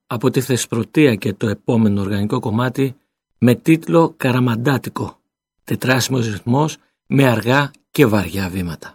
από τη Θεσπρωτεία και το επόμενο οργανικό κομμάτι με τίτλο «Καραμαντάτικο», τετράσιμος ρυθμός με αργά και βαριά βήματα.